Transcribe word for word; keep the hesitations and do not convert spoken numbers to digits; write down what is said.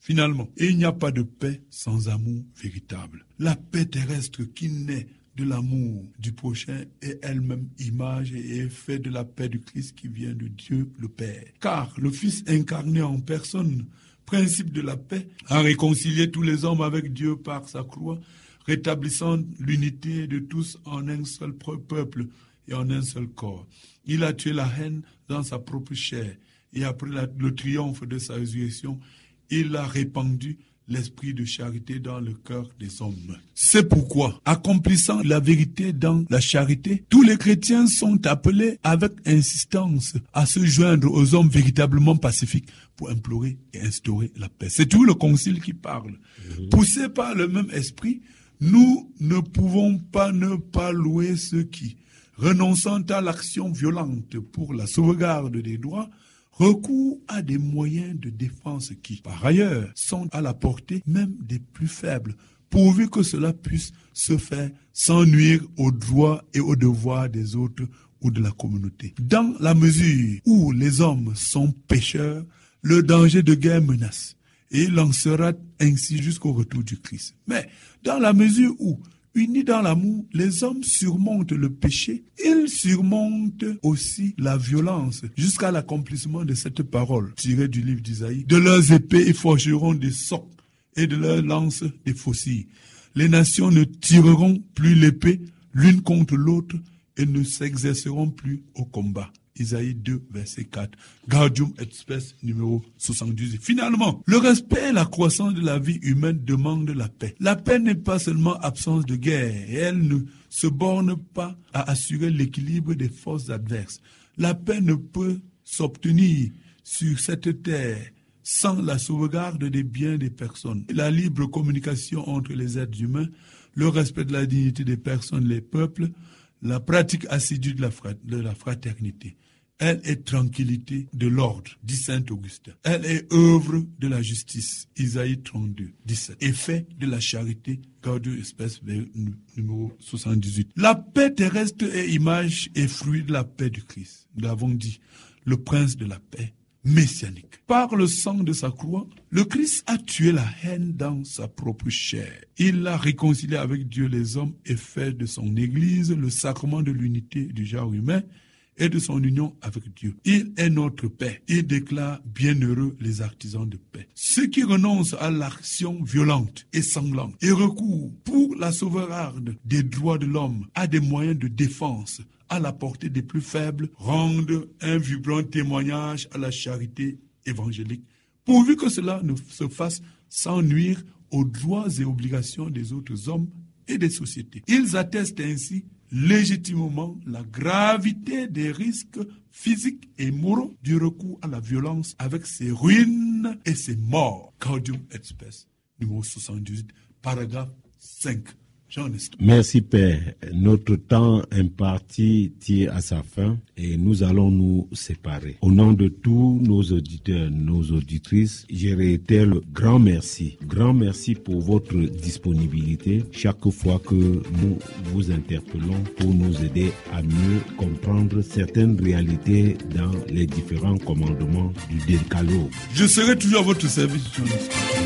Finalement, il n'y a pas de paix sans amour véritable. La paix terrestre qui naît de l'amour du prochain est elle-même image et effet de la paix du Christ qui vient de Dieu le Père. Car le Fils incarné en personne, principe de la paix, a réconcilié tous les hommes avec Dieu par sa croix, rétablissant l'unité de tous en un seul peuple et en un seul corps. Il a tué la haine dans sa propre chair et après la, le triomphe de sa résurrection, il a répandu l'esprit de charité dans le cœur des hommes. C'est pourquoi, accomplissant la vérité dans la charité, tous les chrétiens sont appelés avec insistance à se joindre aux hommes véritablement pacifiques pour implorer et instaurer la paix. C'est tout le concile qui parle. Mmh. Poussés par le même esprit, nous ne pouvons pas ne pas louer ceux qui, renonçant à l'action violente pour la sauvegarde des droits, recours à des moyens de défense qui, par ailleurs, sont à la portée même des plus faibles, pourvu que cela puisse se faire sans nuire aux droits et aux devoirs des autres ou de la communauté. Dans la mesure où les hommes sont pécheurs, le danger de guerre menace, et il en sera ainsi jusqu'au retour du Christ. Mais dans la mesure où, unis dans l'amour, les hommes surmontent le péché, ils surmontent aussi la violence jusqu'à l'accomplissement de cette parole tirée du livre d'Isaïe. De leurs épées, ils forgeront des socs et de leurs lances des faucilles. Les nations ne tireront plus l'épée l'une contre l'autre et ne s'exerceront plus au combat. Isaïe deux, verset quatre. Gaudium et Spes, numéro soixante-dix-huit. Finalement, le respect et la croissance de la vie humaine demandent la paix. La paix n'est pas seulement absence de guerre, et elle ne se borne pas à assurer l'équilibre des forces adverses. La paix ne peut s'obtenir sur cette terre sans la sauvegarde des biens des personnes. La libre communication entre les êtres humains, le respect de la dignité des personnes, les peuples, la pratique assidue de la, frat- de la fraternité. Elle est tranquillité de l'ordre, dit saint Augustin. Elle est œuvre de la justice, Isaïe trente-deux, dix-sept. Effet de la charité, Gaudium et Spes, numéro soixante-dix-huit. La paix terrestre est image et fruit de la paix du Christ. Nous l'avons dit, le prince de la paix messianique. Par le sang de sa croix, le Christ a tué la haine dans sa propre chair. Il a réconcilié avec Dieu les hommes et fait de son Église le sacrement de l'unité du genre humain et de son union avec Dieu. Il est notre paix. Il déclare bienheureux les artisans de paix. Ceux qui renoncent à l'action violente et sanglante et recourent pour la sauvegarde des droits de l'homme à des moyens de défense à la portée des plus faibles rendent un vibrant témoignage à la charité évangélique, pourvu que cela ne se fasse sans nuire aux droits et obligations des autres hommes et des sociétés. Ils attestent ainsi légitimement la gravité des risques physiques et moraux du recours à la violence avec ses ruines et ses morts. Gaudium et Spes, numéro soixante-dix-huit, paragraphe cinq. Merci Père. Notre temps imparti tire à sa fin et nous allons nous séparer. Au nom de tous nos auditeurs, nos auditrices, je réitère le grand merci. Grand merci pour votre disponibilité chaque fois que nous vous interpellons pour nous aider à mieux comprendre certaines réalités dans les différents commandements du décalogue. Je serai toujours à votre service, journaliste.